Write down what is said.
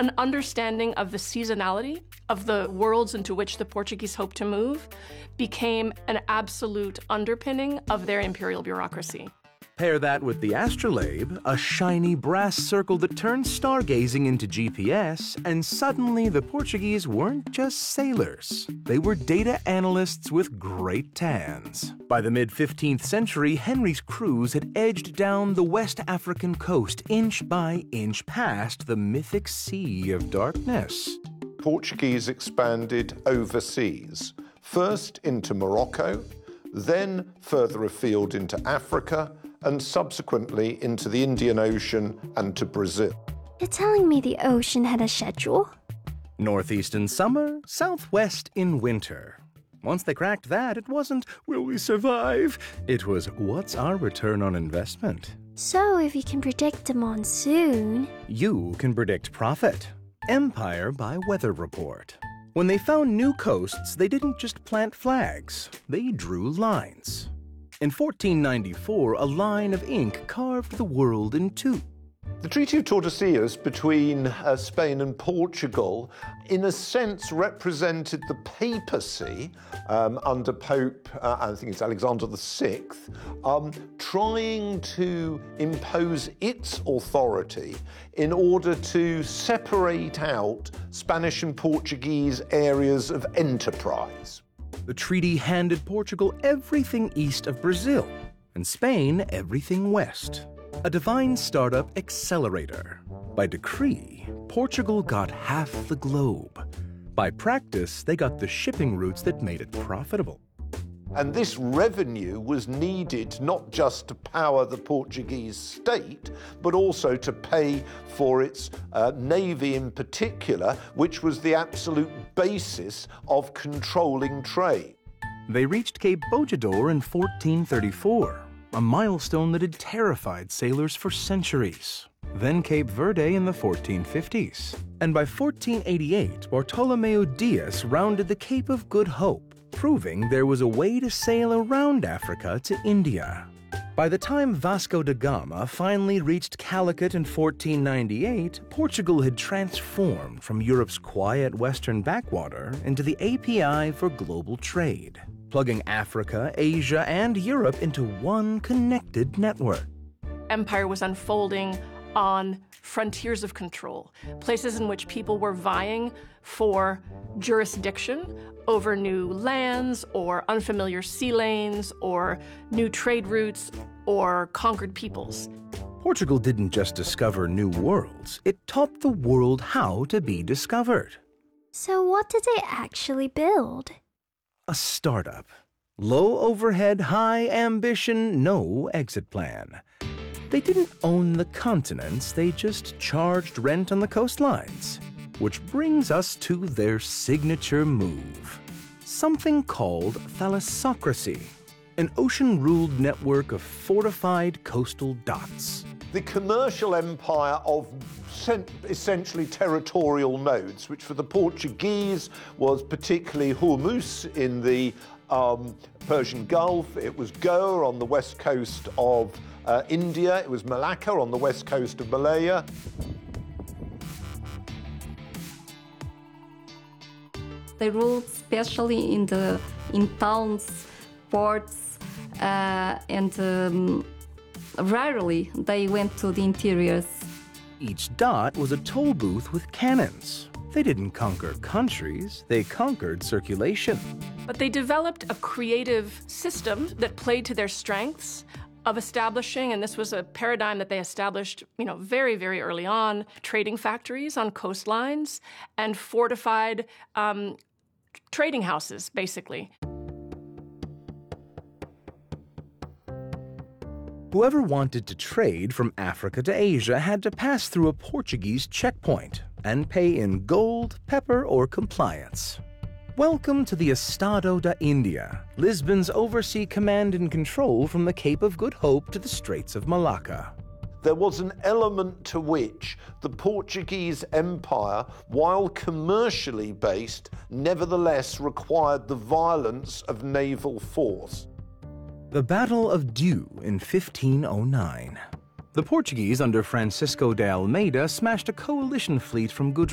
An understanding of the seasonality of the worlds into which the Portuguese hoped to move became an absolute underpinning of their imperial bureaucracy. Pair that with the astrolabe, a shiny brass circle that turned stargazing into GPS, and suddenly the Portuguese weren't just sailors. They were data analysts with great tans. By the mid-15th century, Henry's crews had edged down the West African coast inch by inch past the mythic Sea of Darkness. Portuguese expanded overseas, first into Morocco, then further afield into Africa, and subsequently into the Indian Ocean and to Brazil. You're telling me the ocean had a schedule? Northeast in summer, southwest in winter. Once they cracked that, it wasn't, will we survive? It was, what's our return on investment? So if you can predict the monsoon... You can predict profit. Empire by weather report. When they found new coasts, they didn't just plant flags. They drew lines. In 1494, a line of ink carved the world in two. The Treaty of Tordesillas between Spain and Portugal, in a sense, represented the papacy under Pope, I think it's Alexander VI, trying to impose its authority in order to separate out Spanish and Portuguese areas of enterprise. The treaty handed Portugal everything east of Brazil, and Spain everything west. A divine startup accelerator. By decree, Portugal got half the globe. By practice, they got the shipping routes that made it profitable. And this revenue was needed not just to power the Portuguese state, but also to pay for its navy in particular, which was the absolute basis of controlling trade. They reached Cape Bojador in 1434, a milestone that had terrified sailors for centuries. Then Cape Verde in the 1450s. And by 1488, Bartolomeu Dias rounded the Cape of Good Hope, proving there was a way to sail around Africa to India. By the time Vasco da Gama finally reached Calicut in 1498, Portugal had transformed from Europe's quiet western backwater into the API for global trade, plugging Africa, Asia, and Europe into one connected network. Empire was unfolding on frontiers of control, places in which people were vying for jurisdiction over new lands or unfamiliar sea lanes or new trade routes or conquered peoples. Portugal didn't just discover new worlds, it taught the world how to be discovered. So what did they actually build? A startup. Low overhead, high ambition, no exit plan. They didn't own the continents, they just charged rent on the coastlines. Which brings us to their signature move. Something called thalassocracy, an ocean-ruled network of fortified coastal dots. The commercial empire of essentially territorial nodes, which for the Portuguese was particularly Hormuz in the Persian Gulf, it was Goa on the west coast of India, it was Malacca on the west coast of Malaya. They ruled especially in towns, ports, and rarely they went to the interiors. Each dot was a toll booth with cannons. They didn't conquer countries, they conquered circulation. But they developed a creative system that played to their strengths of establishing, and this was a paradigm that they established, very, very early on, trading factories on coastlines and fortified trading houses, basically. Whoever wanted to trade from Africa to Asia had to pass through a Portuguese checkpoint and pay in gold, pepper, or compliance. Welcome to the Estado da India, Lisbon's oversea command and control from the Cape of Good Hope to the Straits of Malacca. There was an element to which the Portuguese Empire, while commercially based, nevertheless required the violence of naval force. The Battle of Diu in 1509. The Portuguese under Francisco de Almeida smashed a coalition fleet from Gujarat